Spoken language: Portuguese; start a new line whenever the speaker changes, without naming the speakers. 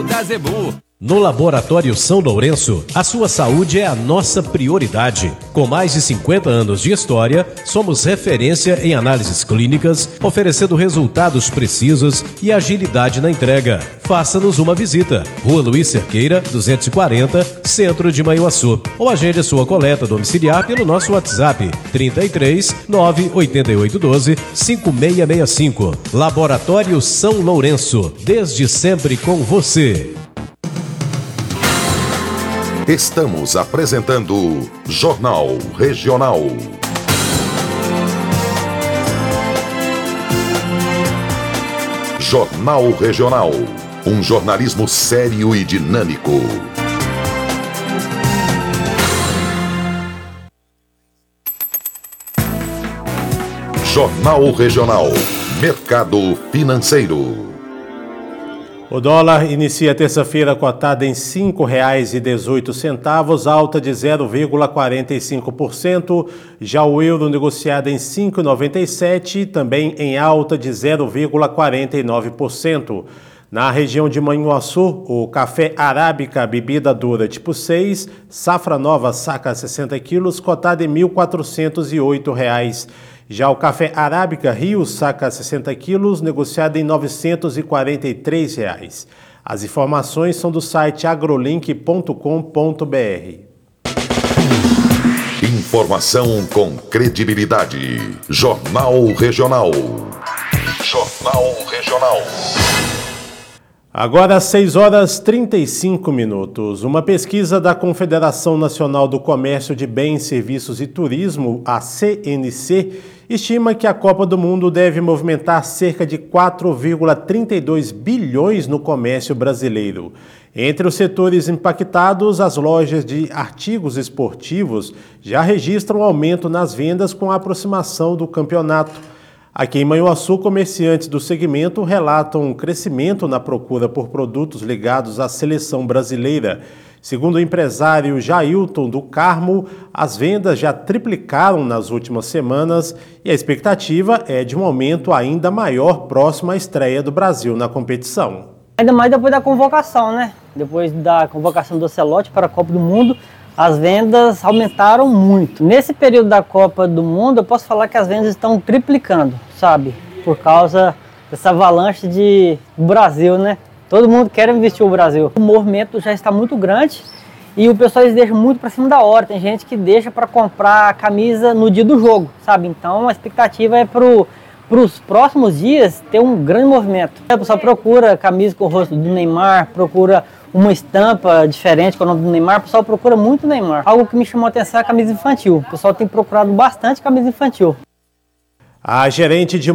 da Zebu.
No Laboratório São Lourenço, a sua saúde é a nossa prioridade. Com mais de 50 anos de história, somos referência em análises clínicas, oferecendo resultados precisos e agilidade na entrega. Faça-nos uma visita. Rua Luiz Cerqueira, 240, Centro de Manhuaçu. Ou agende sua coleta domiciliar pelo nosso WhatsApp 33 98812 5665. Laboratório São Lourenço, desde sempre com você.
Estamos apresentando Jornal Regional. Jornal Regional. Um jornalismo sério e dinâmico. Jornal Regional. Mercado financeiro.
O dólar inicia terça-feira cotada em R$ 5,18, alta de 0,45%. Já o euro negociado em R$ 5,97, também em alta de 0,49%. Na região de Manhuaçu, o café arábica, bebida dura tipo 6, safra nova, saca 60 quilos, cotada em R$ 1.408. Já o café arábica Rio, saca 60 quilos, negociado em R$ 943. As informações são do site agrolink.com.br.
Informação com credibilidade. Jornal Regional. Jornal Regional.
Agora, 6h35. Uma pesquisa da Confederação Nacional do Comércio de Bens, Serviços e Turismo, a CNC, estima que a Copa do Mundo deve movimentar cerca de 4,32 bilhões no comércio brasileiro. Entre os setores impactados, as lojas de artigos esportivos já registram aumento nas vendas com a aproximação do campeonato. Aqui em Manhuaçu, comerciantes do segmento relatam um crescimento na procura por produtos ligados à seleção brasileira. Segundo o empresário Jailton do Carmo, as vendas já triplicaram nas últimas semanas e a expectativa é de um aumento ainda maior próximo à estreia do Brasil na competição.
Ainda mais depois da convocação, né? Depois da convocação do Ancelotti para a Copa do Mundo, as vendas aumentaram muito. Nesse período da Copa do Mundo, eu posso falar que as vendas estão triplicando, sabe? Por causa dessa avalanche do Brasil, né? Todo mundo quer investir no Brasil. O movimento já está muito grande e o pessoal deixa muito para cima da hora. Tem gente que deixa para comprar a camisa no dia do jogo, sabe? Então a expectativa é para os próximos dias ter um grande movimento. O pessoal procura camisa com o rosto do Neymar, procura uma estampa diferente com o nome do Neymar, o pessoal procura muito Neymar. Algo que me chamou a atenção é a camisa infantil. O pessoal tem procurado bastante camisa infantil.
A gerente de